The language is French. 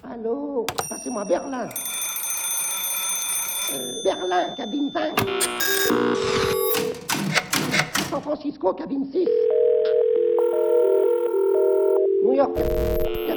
Allô, passez-moi Berlin. Berlin, cabine 5. San Francisco, cabine 6. New York, cabine